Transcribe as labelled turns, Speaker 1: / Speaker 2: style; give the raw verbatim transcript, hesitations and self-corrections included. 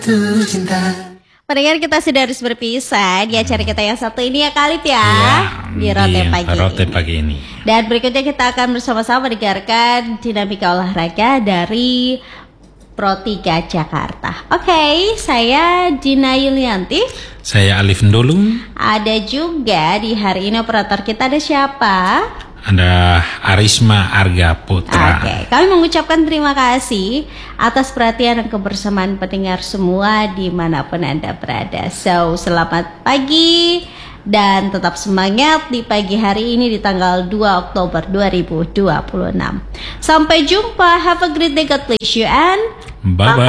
Speaker 1: Pendengar, kita sudah harus berpisah di acara kita yang satu ini ya Khalid ya,
Speaker 2: ya
Speaker 1: di Rote Pagi,
Speaker 2: Rote Pagi ini.
Speaker 1: Dan berikutnya kita akan bersama-sama mendengarkan dinamika olahraga dari Pro tiga Jakarta. Oke, okay, saya Dina Yulianti.
Speaker 2: Saya Alif Ndolung.
Speaker 1: Ada juga di hari ini operator kita, ada siapa?
Speaker 2: Ada Arisma Arga Putra.
Speaker 1: Oke, okay. Kami mengucapkan terima kasih atas perhatian dan kebersamaan pendengar semua dimanapun Anda berada. So, selamat pagi dan tetap semangat di pagi hari ini di tanggal dua Oktober dua ribu dua puluh enam. Sampai jumpa, have a great day, God bless you and
Speaker 2: bye-bye.